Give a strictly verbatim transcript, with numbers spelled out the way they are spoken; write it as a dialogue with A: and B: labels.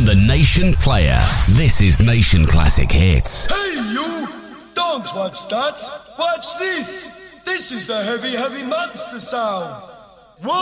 A: the Nation Player. This is Nation Classic Hits.
B: Hey you! Don't watch that! Watch this! This is the Heavy Heavy Monster sound!